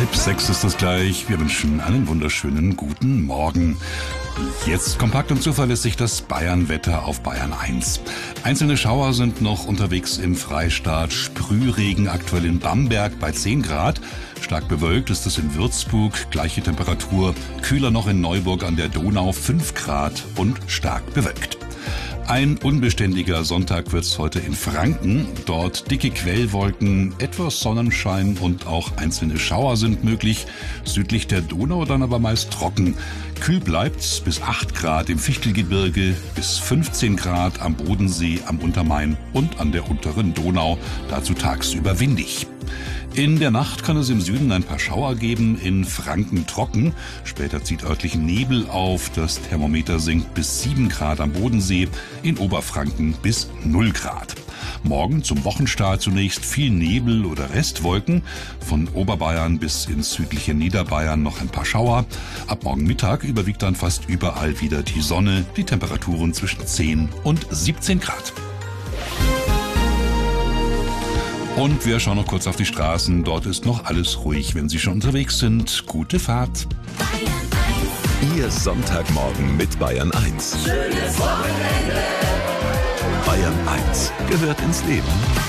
5:30 ist es gleich. Wir wünschen einen wunderschönen guten Morgen. Jetzt kompakt und zuverlässig das Bayern-Wetter auf Bayern 1. Einzelne Schauer sind noch unterwegs im Freistaat. Sprühregen aktuell in Bamberg bei 10 Grad. Stark bewölkt ist es in Würzburg, gleiche Temperatur. Kühler noch in Neuburg an der Donau, 5 Grad und stark bewölkt. Ein unbeständiger Sonntag wird's heute in Franken. Dort dicke Quellwolken, etwas Sonnenschein und auch einzelne Schauer sind möglich. Südlich der Donau dann aber meist trocken. Kühl bleibt's bis 8 Grad im Fichtelgebirge, bis 15 Grad am Bodensee, am Untermain und an der unteren Donau. Dazu tagsüber windig. In der Nacht kann es im Süden ein paar Schauer geben, in Franken trocken. Später zieht örtlich Nebel auf, das Thermometer sinkt bis 7 Grad am Bodensee, in Oberfranken bis 0 Grad. Morgen zum Wochenstart zunächst viel Nebel oder Restwolken. Von Oberbayern bis ins südliche Niederbayern noch ein paar Schauer. Ab morgen Mittag überwiegt dann fast überall wieder die Sonne, die Temperaturen zwischen 10 und 17 Grad. Und wir schauen noch kurz auf die Straßen. Dort ist noch alles ruhig. Wenn Sie schon unterwegs sind, gute Fahrt. Ihr Sonntagmorgen mit Bayern 1. Schönes Wochenende. Bayern 1 gehört ins Leben.